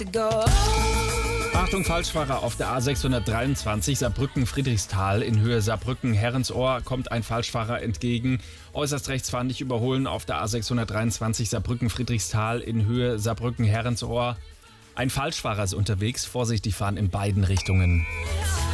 Achtung, Falschfahrer auf der A623 Saarbrücken-Friedrichsthal in Höhe Saarbrücken-Herrensohr kommt ein Falschfahrer entgegen. Äußerst rechts fahren, nicht überholen auf der A623 Saarbrücken-Friedrichsthal in Höhe Saarbrücken-Herrensohr. Ein Falschfahrer ist unterwegs, vorsichtig fahren in beiden Richtungen.